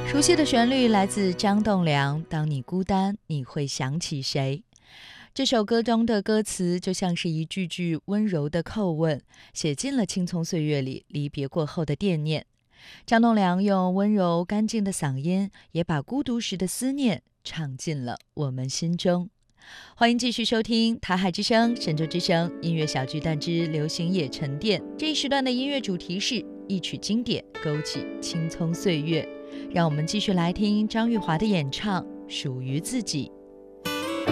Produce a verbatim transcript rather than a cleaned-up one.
熟悉的旋律来自张栋梁，当你孤单，你会想起谁？这首歌中的歌词就像是一句句温柔的叩问，写进了青葱岁月里离别过后的惦念。张栋梁用温柔干净的嗓音，也把孤独时的思念唱进了我们心中。欢迎继续收听《台海之声》神州之声音乐小巨蛋之流行夜沉淀。这一时段的音乐主题是一曲经典，勾起青葱岁月。让我们继续来听张玉华的演唱《属于自己》。